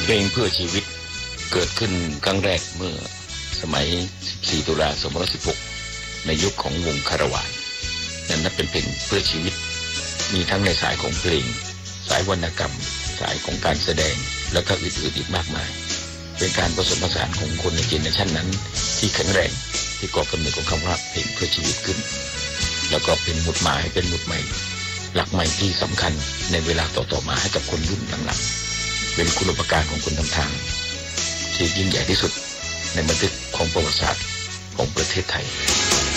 เพลงเพื่อชีวิตเกิดขึ้นครั้งแรกเมื่อสมัย 14 ตุลาคม 2516 ในยุคของวงคาราวานนั่นเป็นเพลงเพื่อชีวิตมีทั้งในสายของเพลงสายวรรณกรรมสายของการแสดงแล้วก็อื่นๆอีกมากมายเป็นการผสมผสานของคนในเจเนอเรชันนั้นที่แข็งแรงที่ก่อกำเนิดของคำว่าเพลงเพื่อชีวิตขึ้นแล้วก็เป็นหมุดหมายเป็นหมุดใหม่หลักใหม่ที่สำคัญในเวลาต่อๆมาให้กับคนรุ่นหลังๆเป็นคุณูปการของคนทำทางที่ยิ่งใหญ่ที่สุดในบันทึกของประวัติศาสตร์ของประเทศไทย